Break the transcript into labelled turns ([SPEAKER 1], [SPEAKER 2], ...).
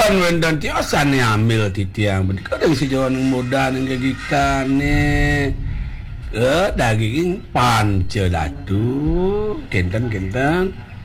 [SPEAKER 1] Wendon tiosane amil di tiang kadang si Jawa ning muda ning gegitane daging panceladu kenten-kenten